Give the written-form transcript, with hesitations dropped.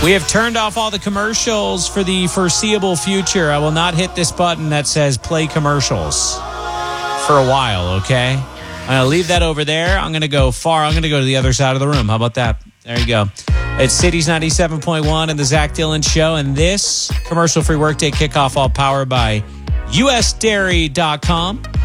We have turned off all the commercials for the foreseeable future. I will not hit this button that says play commercials for a while, okay? I'm going to leave that over there. I'm going to go far. I'm going to go to the other side of the room. How about that? There you go. It's Cities 97.1 and the Zach Dillon Show. And this commercial-free workday kickoff all powered by USDairy.com.